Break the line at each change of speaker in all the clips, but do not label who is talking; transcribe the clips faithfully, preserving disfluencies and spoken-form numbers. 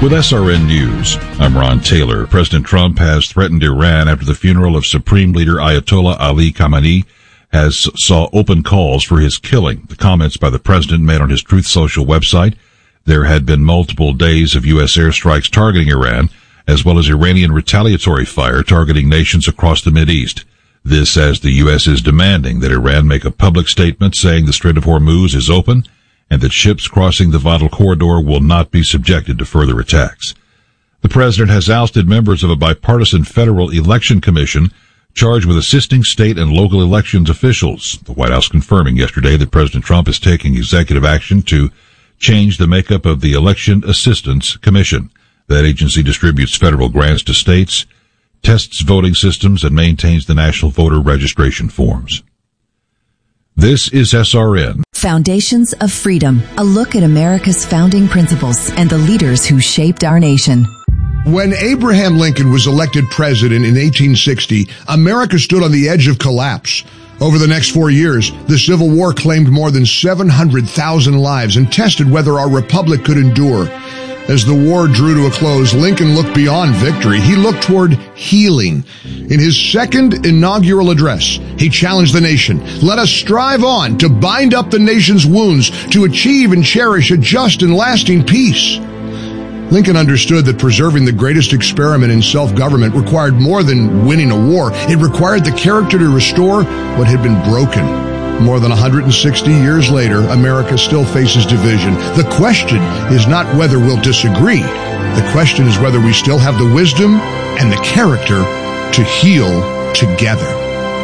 With S R N News, I'm Ron Taylor. President Trump has threatened Iran after the funeral of Supreme Leader Ayatollah Ali Khamenei has saw open calls for his killing. The comments by the president made on his Truth Social website. There had been multiple days of U S airstrikes targeting Iran, as well as Iranian retaliatory fire targeting nations across the Mideast. This as the U S is demanding that Iran make a public statement saying the Strait of Hormuz is open and that ships crossing the vital corridor will not be subjected to further attacks. The president has ousted members of a bipartisan federal election commission charged with assisting state and local elections officials. The White House confirming yesterday that President Trump is taking executive action to change the makeup of the Election Assistance Commission. That agency distributes federal grants to states, tests voting systems, and maintains the national voter registration forms. This is S R N.
Foundations of Freedom, a look at America's founding principles and the leaders who shaped our nation.
When Abraham Lincoln was elected president in eighteen sixty, America stood on the edge of collapse. Over the next four years, the Civil War claimed more than seven hundred thousand lives and tested whether our republic could endure. As the war drew to a close, Lincoln looked beyond victory. He looked toward healing. In his second inaugural address, he challenged the nation. Let us strive on to bind up the nation's wounds, to achieve and cherish a just and lasting peace. Lincoln understood that preserving the greatest experiment in self-government required more than winning a war. It required the character to restore what had been broken. More than one hundred sixty years later, America still faces division. The question is not whether we'll disagree. The question is whether we still have the wisdom and the character to heal together.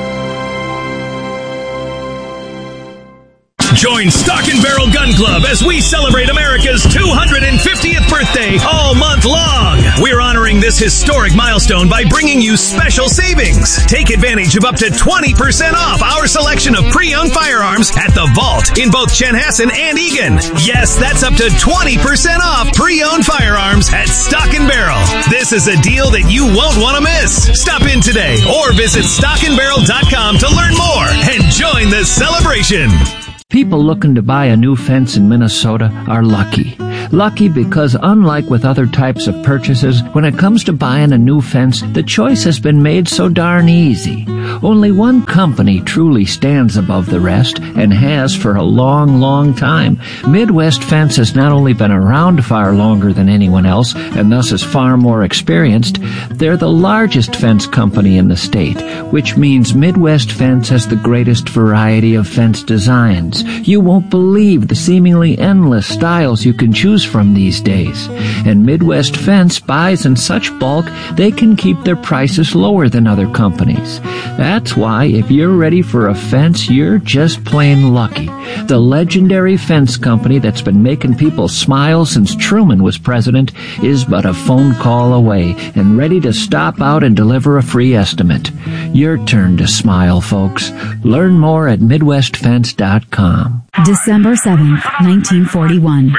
Join Stock and Barrel Gun Club as we celebrate America's two hundred fiftieth birthday all month long. We're honoring this historic milestone by bringing you special savings. Take advantage of up to twenty percent off our selection of pre-owned firearms at the Vault in both Chanhassen and Eagan. Yes, that's up to twenty percent off pre-owned firearms at Stock and Barrel. This is a deal that you won't want to miss. Stop in today or visit stock and barrel dot com to learn more and join the celebration.
People looking to buy a new fence in Minnesota are lucky. Lucky because unlike with other types of purchases, when it comes to buying a new fence, the choice has been made so darn easy. Only one company truly stands above the rest and has for a long, long time. Midwest Fence has not only been around far longer than anyone else and thus is far more experienced, they're the largest fence company in the state, which means Midwest Fence has the greatest variety of fence designs. You won't believe the seemingly endless styles you can choose from these days. And Midwest Fence buys in such bulk, they can keep their prices lower than other companies. That's why if you're ready for a fence, you're just plain lucky. The legendary fence company that's been making people smile since Truman was president is but a phone call away and ready to stop out and deliver a free estimate. Your turn to smile, folks. Learn more at midwest fence dot com.
December seventh, nineteen forty-one.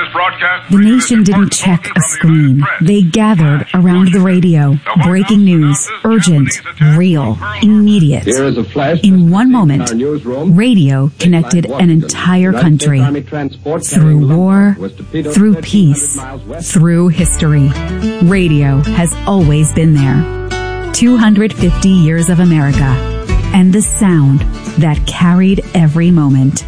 The nation didn't check a screen. They gathered around the radio. Breaking news. Urgent. Real. Immediate. In one moment, radio connected an entire country. Through war, through peace, through history. Radio has always been there. two hundred fifty years of America. And the sound that carried every moment.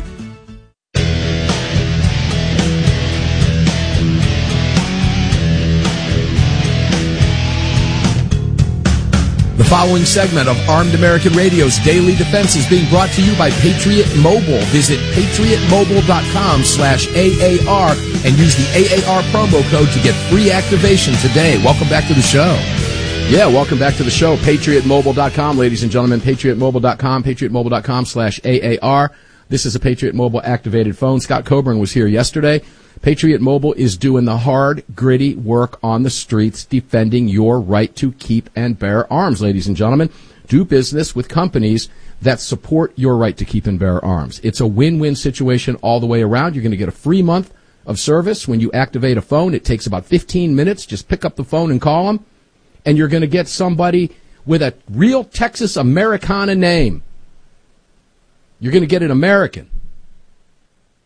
The following segment of Armed American Radio's Daily Defense is being brought to you by Patriot Mobile. Visit patriot mobile dot com slash A A R and use the A A R promo code to get free activation today. Welcome back to the show. Yeah, welcome back to the show. patriot mobile dot com, ladies and gentlemen. patriot mobile dot com, patriot mobile dot com slash A A R. This is a Patriot Mobile activated phone. Scott Coburn was here yesterday. Patriot Mobile is doing the hard, gritty work on the streets, defending your right to keep and bear arms, ladies and gentlemen. Do business with companies that support your right to keep and bear arms. It's a win-win situation all the way around. You're going to get a free month of service when you activate a phone. It takes about fifteen minutes. Just pick up the phone and call them. And you're going to get somebody with a real Texas Americana name. You're going to get an American.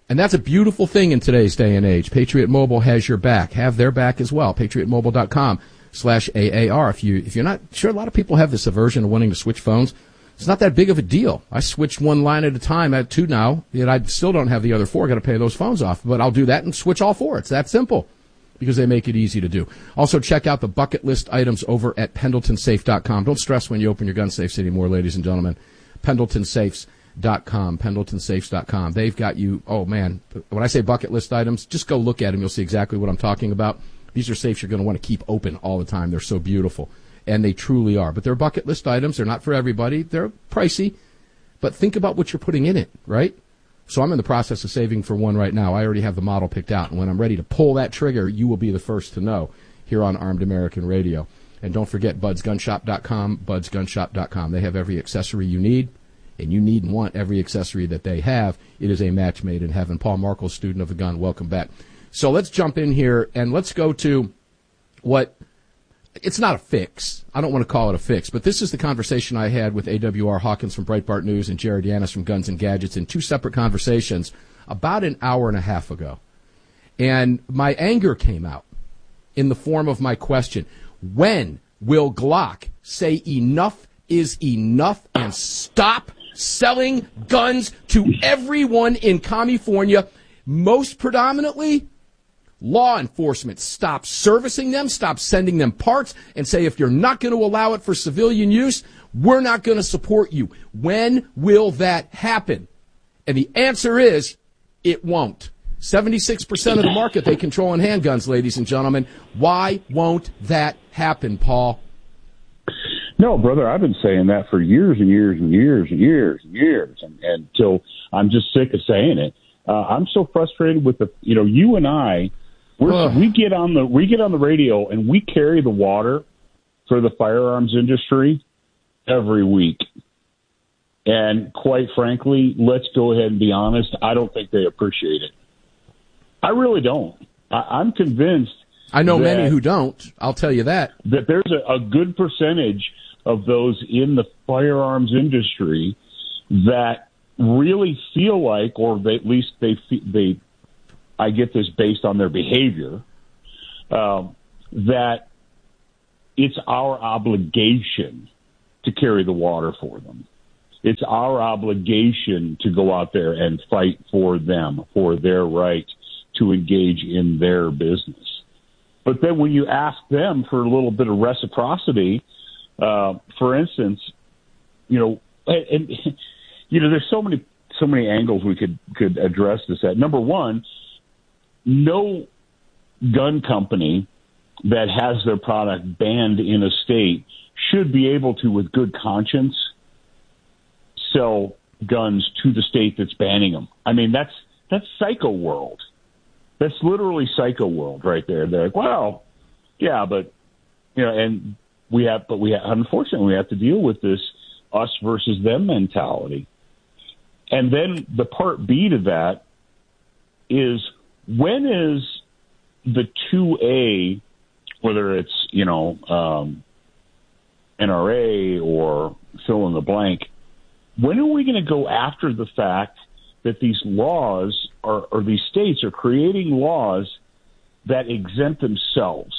And that's a beautiful thing in today's day and age. Patriot Mobile has your back. Have their back as well. patriot mobile dot com slash A A R. If you, if you're not sure, a lot of people have this aversion of wanting to switch phones. It's not that big of a deal. I switch one line at a time. I have two now, yet I still don't have the other four. Got to pay those phones off. But I'll do that and switch all four. It's that simple because they make it easy to do. Also, check out the bucket list items over at pendleton safe dot com. Don't stress when you open your gun safes anymore, ladies and gentlemen. pendleton safes dot com, pendleton safes dot com. They've got you, oh, man, when I say bucket list items, just go look at them. You'll see exactly what I'm talking about. These are safes you're going to want to keep open all the time. They're so beautiful. And they truly are. But they're bucket list items. They're not for everybody. They're pricey. But think about what you're putting in it, right? So I'm in the process of saving for one right now. I already have the model picked out. And when I'm ready to pull that trigger, you will be the first to know here on Armed American Radio. And don't forget buds gun shop dot com, buds gun shop dot com. They have every accessory you need. And you need and want every accessory that they have. It is a match made in heaven. Paul Markel, student of the gun, welcome back. So let's jump in here and let's go to what... It's not a fix. I don't want to call it a fix, but this is the conversation I had with A W R Hawkins from Breitbart News and Jared Yanis from Guns and Gadgets in two separate conversations about an hour and a half ago. And my anger came out in the form of my question. When will Glock say enough is enough and stop selling guns to everyone in California, most predominantly law enforcement? Stop servicing them, stop sending them parts, and say if you're not going to allow it for civilian use, we're not going to support you. When will that happen? And the answer is, it won't. seventy-six percent of the market they control in handguns, ladies and gentlemen. Why won't that happen, Paul?
No, brother, I've been saying that for years and years and years and years and years, and, and until I'm just sick of saying it. Uh, I'm so frustrated with the, you know, you and I, we're, we get on the we get on the radio and we carry the water for the firearms industry every week. And quite frankly, let's go ahead and be honest, I don't think they appreciate it. I really don't. I, I'm convinced.
I know
that,
many who don't. I'll tell you that.
That there's a, a good percentage of those in the firearms industry that really feel like, or they, at least they they. I get this based on their behavior, um, that it's our obligation to carry the water for them. It's our obligation to go out there and fight for them, for their right to engage in their business. But then when you ask them for a little bit of reciprocity, uh, for instance, you know, and, and you know, there's so many so many angles we could could address this at. Number one, no gun company that has their product banned in a state should be able to, with good conscience, sell guns to the state that's banning them. I mean, that's that's psycho world. That's literally psycho world right there. They're like, well, yeah, but you know, and we have, but we have, unfortunately we have to deal with this us versus them mentality. And then the part B to that is, when is the two A, whether it's, you know, um, N R A or fill in the blank, when are we going to go after the fact that these laws are, or these states are creating laws that exempt themselves?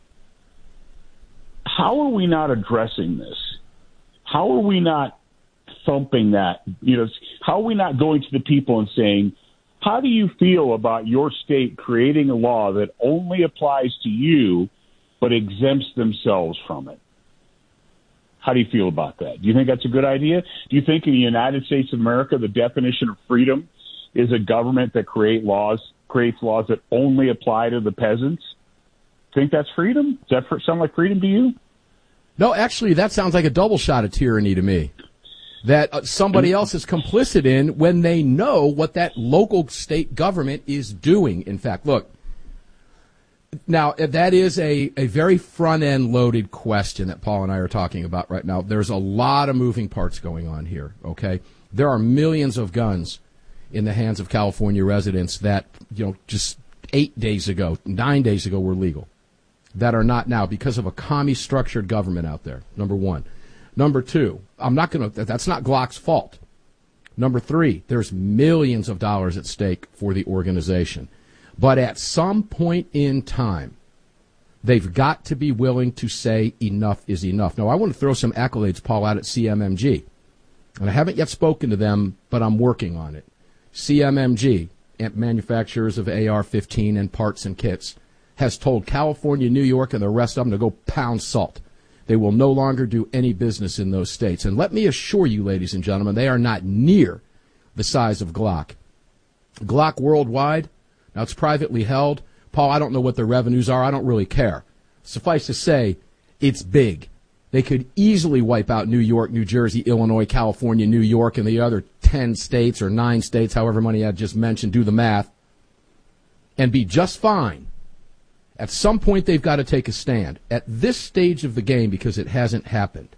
How are we not addressing this? How are we not thumping that? You know, how are we not going to the people and saying, how do you feel about your state creating a law that only applies to you but exempts themselves from it? How do you feel about that? Do you think that's a good idea? Do you think in the United States of America the definition of freedom is a government that create laws, creates laws that only apply to the peasants? Think that's freedom? Does that sound like freedom to you?
No, actually, that sounds like a double shot of tyranny to me. That uh, somebody else is complicit in when they know what that local state government is doing. In fact, look, now that is a, a very front-end loaded question that Paul and I are talking about right now. There's a lot of moving parts going on here, okay? There are millions of guns in the hands of California residents that, you know, just eight days ago, nine days ago were legal, that are not now because of a commie-structured government out there, number one. Number two, I'm not going to, that's not Glock's fault. Number three, there's millions of dollars at stake for the organization. But at some point in time, they've got to be willing to say enough is enough. Now, I want to throw some accolades, Paul, out at C M M G. And I haven't yet spoken to them, but I'm working on it. C M M G, manufacturers of A R fifteen and parts and kits, has told California, New York, and the rest of them to go pound salt. They will no longer do any business in those states. And let me assure you, ladies and gentlemen, they are not near the size of Glock. Glock Worldwide, now it's privately held. Paul, I don't know what their revenues are. I don't really care. Suffice to say, it's big. They could easily wipe out New York, New Jersey, Illinois, California, New York, and the other ten states or nine states, however many I just mentioned, do the math, and be just fine. At some point, they've got to take a stand. At this stage of the game, because it hasn't happened,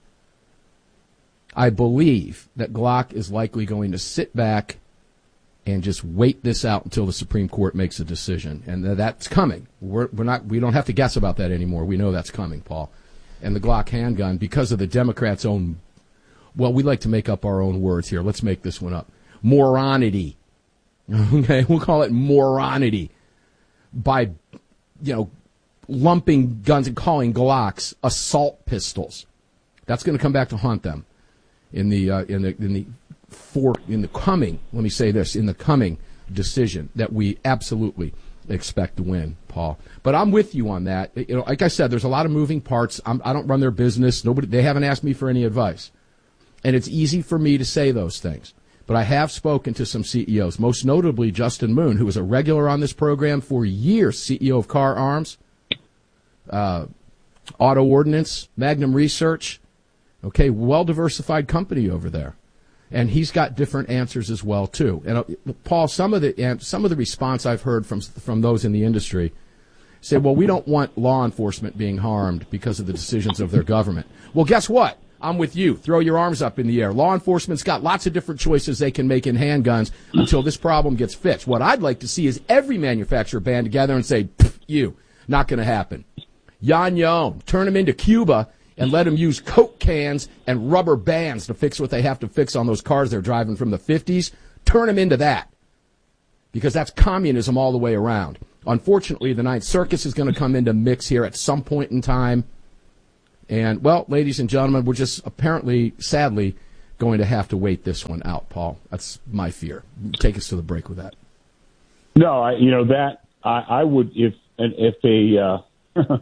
I believe that Glock is likely going to sit back and just wait this out until the Supreme Court makes a decision. And that's coming. We're, we're not, we don't have to guess about that anymore. We know that's coming, Paul. And the Glock handgun, because of the Democrats' own, well, we like to make up our own words here. Let's make this one up. Moronity. Okay, we'll call it moronity. By, you know, lumping guns and calling Glocks assault pistols. That's going to come back to haunt them in the uh, in the in the for in the coming. Let me say this: in the coming decision that we absolutely expect to win, Paul. But I'm with you on that. You know, like I said, there's a lot of moving parts. I'm, I don't run their business. Nobody. They haven't asked me for any advice, and it's easy for me to say those things. But I have spoken to some C E Os, most notably Justin Moon, who was a regular on this program for years, C E O of Car Arms, uh, Auto Ordnance, Magnum Research. Okay, well-diversified company over there. And he's got different answers as well, too. And, uh, Paul, some of the some of the response I've heard from from those in the industry say, well, we don't want law enforcement being harmed because of the decisions of their government. Well, guess what? I'm with you. Throw your arms up in the air. Law enforcement's got lots of different choices they can make in handguns until this problem gets fixed. What I'd like to see is every manufacturer band together and say, you, not going to happen. Yan Yon, turn them into Cuba and let them use Coke cans and rubber bands to fix what they have to fix on those cars they're driving from the fifties. Turn them into that, because that's communism all the way around. Unfortunately, the Ninth Circus is going to come into mix here at some point in time. And, well, ladies and gentlemen, we're just apparently, sadly, going to have to wait this one out, Paul. That's my fear. Take us to the break with that.
No, I, you know, that I, I would, if if a uh,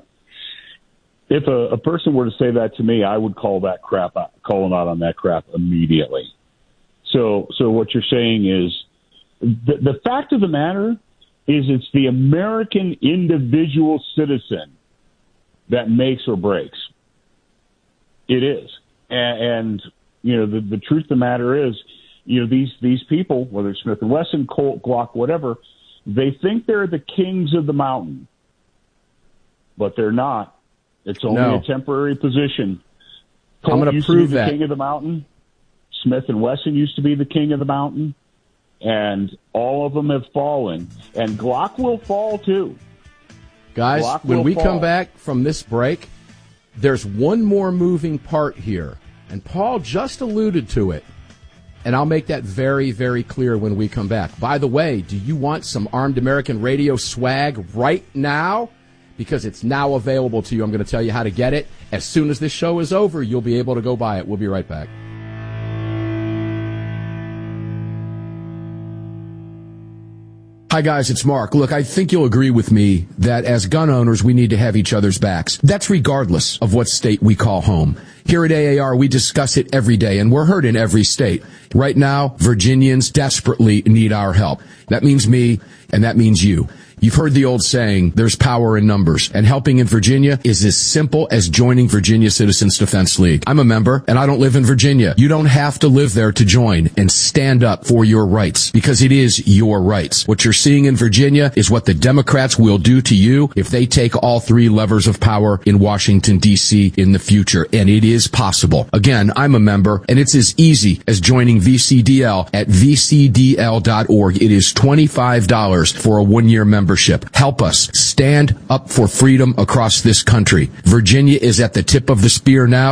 if a, a person were to say that to me, I would call that crap out, call them out on that crap immediately. So, so what you're saying is the, the fact of the matter is it's the American individual citizen that makes or breaks. It is. And, and you know, the, the truth of the matter is, you know, these, these people, whether it's Smith and Wesson, Colt, Glock, whatever, they think they're the kings of the mountain, but they're not. It's only
no.
a temporary position. Colt
I'm going to prove
be the
that.
King of the mountain. Smith and Wesson used to be the king of the mountain, and all of them have fallen. And Glock will fall too.
Guys,
Glock
when we
fall.
come back from this break, there's one more moving part here, and Paul just alluded to it, and I'll make that very, very clear when we come back. By the way, do you want some Armed American Radio swag right now? Because it's now available to you. I'm going to tell you how to get it. As soon as this show is over, you'll be able to go buy it. We'll be right back. Hi, guys, it's Mark. Look, I think you'll agree with me that as gun owners, we need to have each other's backs. That's regardless of what state we call home. Here at A A R, we discuss it every day, and we're heard in every state. Right now, Virginians desperately need our help. That means me, and that means you. You've heard the old saying, there's power in numbers, and helping in Virginia is as simple as joining Virginia Citizens Defense League. I'm a member, and I don't live in Virginia. You don't have to live there to join and stand up for your rights, because it is your rights. What you're seeing in Virginia is what the Democrats will do to you if they take all three levers of power in Washington, D C in the future, and it is possible. Again, I'm a member, and it's as easy as joining V C D L at v c d l dot org. It is twenty-five dollars for a one-year membership. Help us stand up for freedom across this country. Virginia is at the tip of the spear now.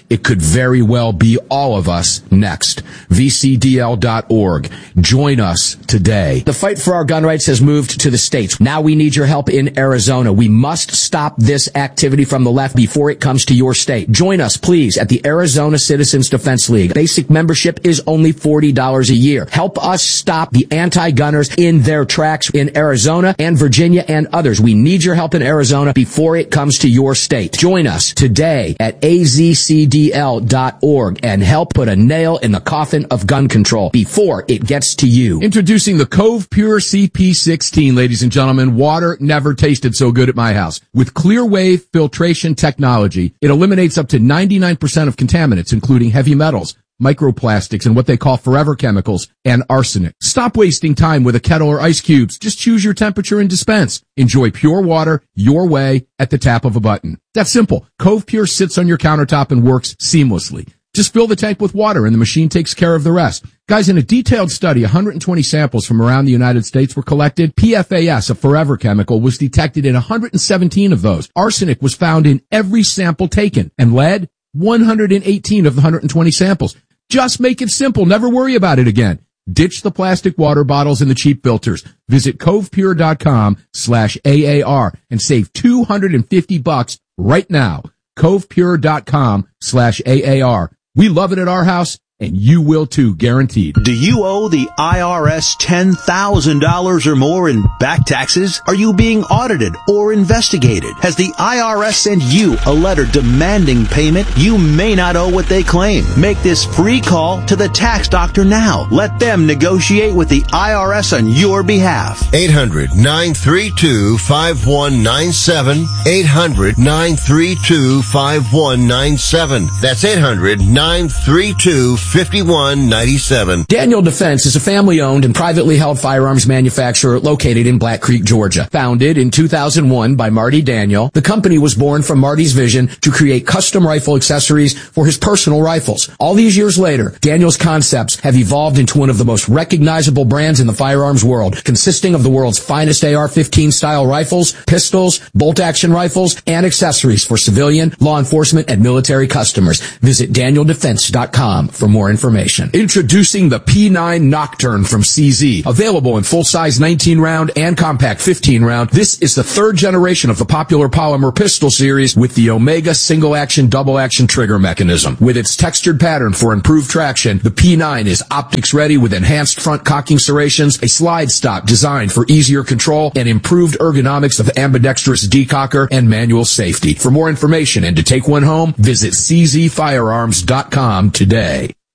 it could very well be all of us next. V C D L dot org. Join us today. The fight for our gun rights has moved to the states. Now we need your help in Arizona. We must stop this activity from the left before it comes to your state. Join us, please, at the Arizona Citizens Defense League. Basic membership is only forty dollars a year. Help us stop the anti-gunners in their tracks in Arizona and Virginia and others. We need your help in Arizona before it comes to your state. Join us today at A Z C D L dot org and help put a nail in the coffin of gun control before it gets to you. Introducing the Cove Pure C P sixteen, ladies and gentlemen. Water never tasted so good at my house. With clear wave filtration technology, it eliminates up to ninety-nine percent of contaminants, including heavy metals, microplastics, and what they call forever chemicals, and arsenic. Stop wasting time with a kettle or ice cubes. Just choose your temperature and dispense. Enjoy pure water your way at the tap of a button. That's simple. Cove Pure sits on your countertop and works seamlessly. Just fill the tank with water and the machine takes care of the rest. Guys, in a detailed study, one hundred twenty samples from around the United States were collected. P F A S, a forever chemical, was detected in one hundred seventeen of those. Arsenic was found in every sample taken. And lead, one hundred eighteen of the one hundred twenty samples. Just make it simple. Never worry about it again. Ditch the plastic water bottles and the cheap filters. Visit covepure.com slash AAR and save two hundred fifty bucks right now. covepure.com slash AAR. We love it at our house, and you will too, guaranteed.
Do you owe the I R S ten thousand dollars or more in back taxes? Are you being audited or investigated? Has the I R S sent you a letter demanding payment? You may not owe what they claim. Make this free call to the tax doctor now. Let them negotiate with the I R S on your behalf.
eight hundred nine three two five one nine seven. eight hundred nine three two five one nine seven. That's eight hundred nine three two fifty-one ninety-seven.
Daniel Defense is a family-owned and privately held firearms manufacturer located in Black Creek, Georgia. Founded in two thousand one by Marty Daniel, the company was born from Marty's vision to create custom rifle accessories for his personal rifles. All these years later, Daniel's concepts have evolved into one of the most recognizable brands in the firearms world, consisting of the world's finest A R fifteen style rifles, pistols, bolt-action rifles, and accessories for civilian, law enforcement, and military customers. Visit daniel defense dot com for more information. Introducing the P nine Nocturne from C Z. Available in full-size nineteen round and compact fifteen round, this is the third generation of the popular polymer pistol series with the Omega single-action, double-action trigger mechanism. With its textured pattern for improved traction, the P nine is optics-ready with enhanced front cocking serrations, a slide stop designed for easier control, and improved ergonomics of ambidextrous decocker and manual safety. For more information and to take one home, visit c z firearms dot com today.